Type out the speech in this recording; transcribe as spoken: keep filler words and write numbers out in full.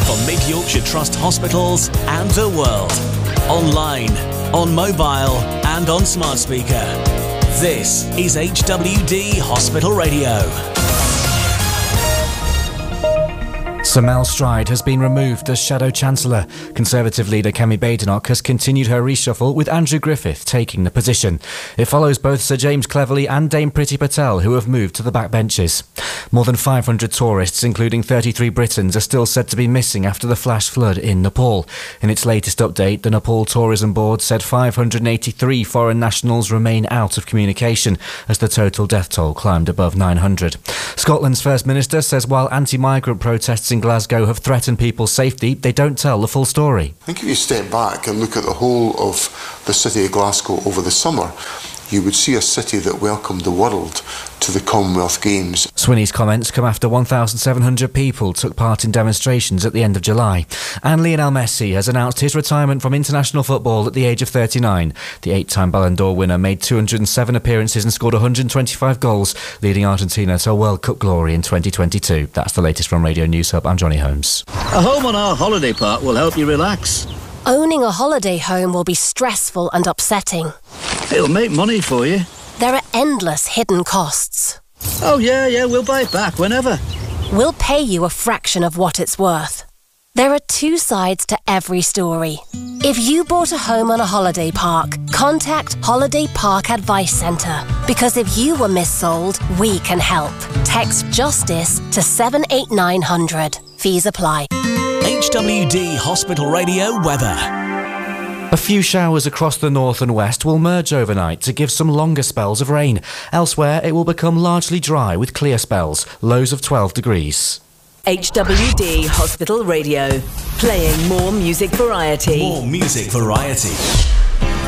for Mid Yorkshire Trust hospitals and the world. Online, on mobile and on smart speaker. This is H W D Hospital Radio. Sir Mel Stride has been removed as Shadow Chancellor. Conservative leader Kemi Badenoch has continued her reshuffle, with Andrew Griffith taking the position. It follows both Sir James Cleverly and Dame Priti Patel, who have moved to the backbenches. More than five hundred tourists, including thirty-three Britons, are still said to be missing after the flash flood in Nepal. In its latest update, the Nepal Tourism Board said five hundred eighty-three foreign nationals remain out of communication as the total death toll climbed above nine hundred. Scotland's First Minister says while anti-migrant protests in Glasgow have threatened people's safety, they don't tell the full story. I think if you step back and look at the whole of the city of Glasgow over the summer, you would see a city that welcomed the world to the Commonwealth Games. Swinney's comments come after one thousand seven hundred people took part in demonstrations at the end of July. And Lionel Messi has announced his retirement from international football at the age of thirty-nine. The eight-time Ballon d'Or winner made two hundred seven appearances and scored one hundred twenty-five goals, leading Argentina to World Cup glory in twenty twenty-two. That's the latest from Radio News Hub. I'm Johnny Holmes. A home on our holiday park will help you relax. Owning a holiday home will be stressful and upsetting. It'll make money for you. There are endless hidden costs. Oh, yeah, yeah, we'll buy it back whenever. We'll pay you a fraction of what it's worth. There are two sides to every story. If you bought a home on a holiday park, contact Holiday Park Advice Centre. Because if you were missold, we can help. Text JUSTICE to seven eight nine hundred. Fees apply. H W D Hospital Radio weather. A few showers across the north and west will merge overnight to give some longer spells of rain. Elsewhere, it will become largely dry with clear spells, lows of twelve degrees. H W D Hospital Radio, playing more music variety. More music variety.